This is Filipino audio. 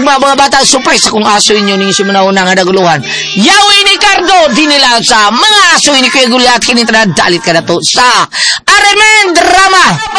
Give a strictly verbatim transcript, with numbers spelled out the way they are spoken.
mga mga bata, surprise akong aso inyo ninyo si manauna nga naguluhan. Yawi ni Cardo, di nila sa mga aso ini Kuya Gulyat, kinitra dalit ka na to sa Arimen Drama.